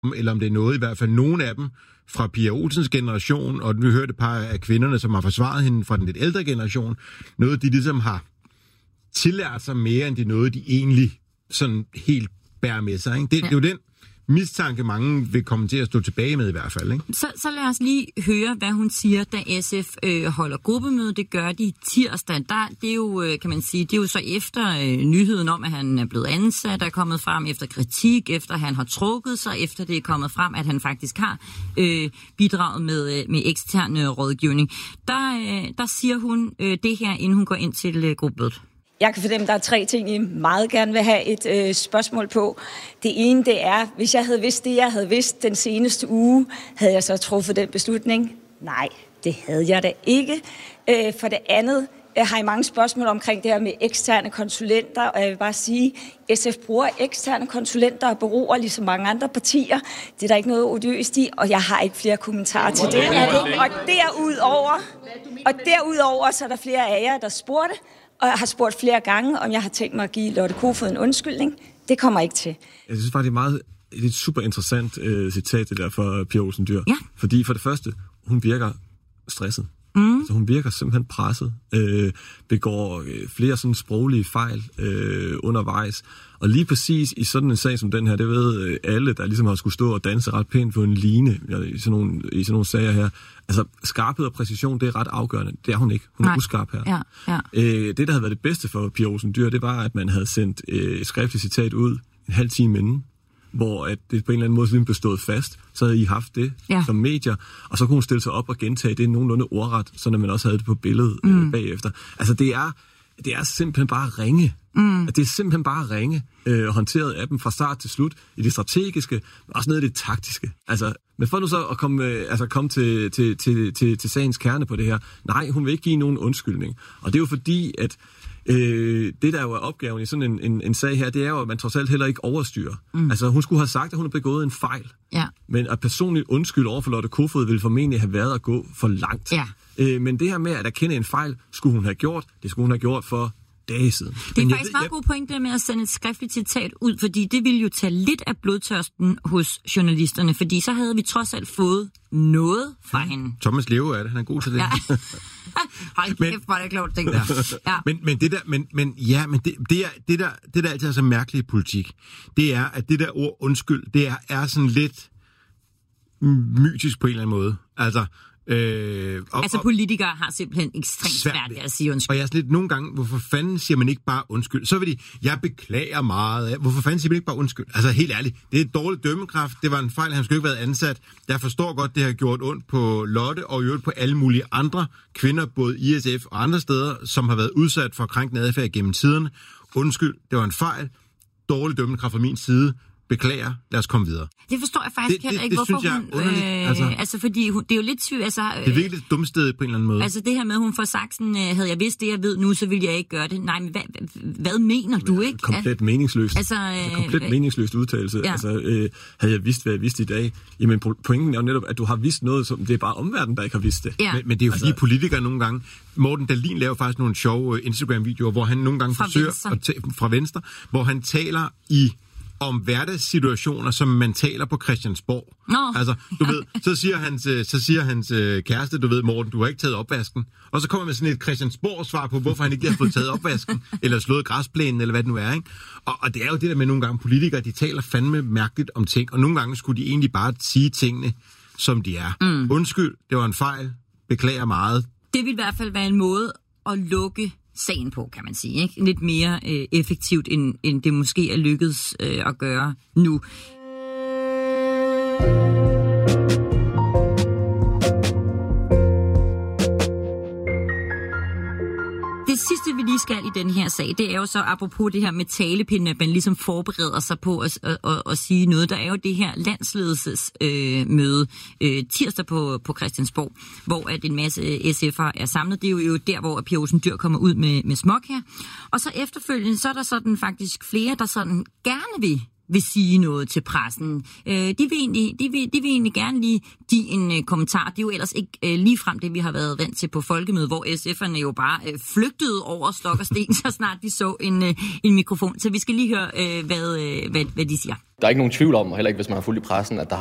eller om det er noget, i hvert fald nogen af dem, fra Pia Olsens generation, og vi hørte et par af kvinderne, som har forsvaret hende fra den lidt ældre generation, noget, de ligesom har tillært sig mere, end det noget, de egentlig sådan helt bærer med sig. Ikke? Det er jo den mistanke, mange vil komme til at stå tilbage med i hvert fald. Ikke? Så lad os lige høre, hvad hun siger, da SF holder gruppemøde. Det gør de tirsdag. Det er jo, kan man sige, det er jo så efter nyheden om, at han er blevet ansat, der er kommet frem efter kritik, efter han har trukket sig, efter det er kommet frem, at han faktisk har bidraget med ekstern rådgivning. Der siger hun det her, inden hun går ind til gruppemødet. Jeg kan fornemme, at der er 3 ting, I meget gerne vil have et spørgsmål på. Det ene, det er, hvis jeg havde vidst det, jeg havde vidst den seneste uge, havde jeg så truffet den beslutning? Nej, det havde jeg da ikke. For det andet, jeg har I mange spørgsmål omkring det her med eksterne konsulenter, og jeg vil bare sige, SF bruger eksterne konsulenter og bureauer ligesom mange andre partier. Det er der ikke noget odiøst i, og jeg har ikke flere kommentarer til det. Og derudover så er der flere af jer, der spurgte, og jeg har spurgt flere gange, om jeg har tænkt mig at give Lotte Kofod en undskyldning. Det kommer ikke til. Jeg synes faktisk, det er et super interessant citat, det der fra Pia Olsen Dyhr. Ja. Fordi for det første, hun virker stresset. Altså, hun virker simpelthen presset, begår flere sådan sproglige fejl undervejs. Og lige præcis i sådan en sag som den her, det ved alle, der ligesom har skulle stå og danse ret pænt på en line i sådan nogle sager her. Altså, skarphed og præcision, det er ret afgørende. Det er hun ikke. Hun er uskarp her. Ja. Det, der havde været det bedste for Pia Olsen Dyhr, det var, at man havde sendt et skriftligt citat ud en halv time inden, hvor at det på en eller anden måde blev stået fast, så havde I haft det som medier, og så kunne hun stille sig op og gentage det nogenlunde ordret, så man også havde det på billedet bagefter. Altså, det er simpelthen bare ringe. Det er simpelthen bare ringe, håndteret af dem fra start til slut, i det strategiske, men også noget i det taktiske. Altså, men for nu så at komme til sagens kerne på det her, nej, hun vil ikke give nogen undskyldning. Og det er jo fordi, at det, der jo er opgaven i sådan en sag her, det er jo, at man trods alt heller ikke overstyrer. Altså, hun skulle have sagt, at hun har begået en fejl. Ja. Men at personligt undskyld over for Lotte Kofod ville formentlig have været at gå for langt. Ja. Men det her med at erkende en fejl, skulle hun have gjort. Det skulle hun have gjort for dage siden. Det er faktisk meget god pointe med at sende et skriftligt citat ud, fordi det ville jo tage lidt af blodtørsten hos journalisterne, fordi så havde vi trods alt fået noget fra hende. Thomas Leo er det, han er god til det. Ja. Hold kæft, hvor er det klogt, tænkt. Ja. Men det der altid er så mærkeligt i politik, det er, at det der ord undskyld, det er sådan lidt mytisk på en eller anden måde. Altså, politikere har simpelthen ekstremt svært ved at sige undskyld. Og jeg er sådan lidt nogle gange, hvorfor fanden siger man ikke bare undskyld? Så vil de, jeg beklager meget. Hvorfor fanden siger man ikke bare undskyld? Altså helt ærligt, det er et dårligt dømmekraft. Det var en fejl, han skulle ikke have været ansat. Jeg forstår godt, det har gjort ondt på Lotte og i øvrigt på alle mulige andre kvinder, både i SF og andre steder, som har været udsat for krænkende adfærd gennem tiderne. Undskyld, det var en fejl. Dårlig dømmekraft fra min side. Beklager, lad os komme videre. Det forstår jeg faktisk heller ikke, hvorfor hun... Altså, fordi det er jo lidt sygt... Altså, det er virkelig et dumsted på en eller anden måde. Altså det her med, hun får sagt sådan, havde jeg vidst det, jeg ved nu, så ville jeg ikke gøre det. Nej, men hvad mener du, ikke? Komplet meningsløst. Komplet meningsløst udtalelse. Ja. Altså, havde jeg vidst, hvad jeg vidste i dag? Jamen, pointen er jo netop, at du har vidst noget, som det er bare omverdenen, der ikke har vidst det. Ja. Men det er jo fordi politikere nogle gange... Morten Dahlin laver faktisk nogle sjove Instagram-videoer, hvor han nogle gange forsøger... Fra Venstre, hvor han taler om hverdagssituationer, som man taler på Christiansborg. Altså, du ved, så siger hans kæreste, du ved, Morten, du har ikke taget opvasken. Og så kommer med sådan et Christiansborg-svar på, hvorfor han ikke har fået taget opvasken, eller slået græsplænen, eller hvad det nu er, ikke? Og det er jo det der med nogle gange politikere, de taler fandme mærkeligt om ting, og nogle gange skulle de egentlig bare sige tingene, som de er. Undskyld, det var en fejl, beklager meget. Det vil i hvert fald være en måde at lukke sagen på, kan man sige. Ikke? Lidt mere effektivt, end det måske er lykkedes at gøre nu. Det sidste, vi lige skal i den her sag, det er jo så apropos det her med talepinde, at man ligesom forbereder sig på at sige noget. Der er jo det her landsledelsesmøde tirsdag på Christiansborg, hvor at en masse SF'er er samlet. Det er jo der, hvor Pia Olsen Dyhr kommer ud med smok her. Og så efterfølgende, så er der sådan faktisk flere, der sådan gerne vil sige noget til pressen. De vil egentlig gerne lige give en kommentar. Det er jo ellers ikke ligefrem det, vi har været vant til på Folkemødet, hvor SF'erne jo bare flygtede over stok og sten, så snart de så en mikrofon. Så vi skal lige høre, hvad de siger. Der er ikke nogen tvivl om, og heller ikke hvis man har fulgt i pressen, at der